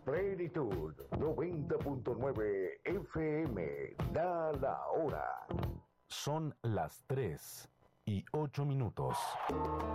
Plenitud 90.9 FM. Da la hora. Son las 3:08.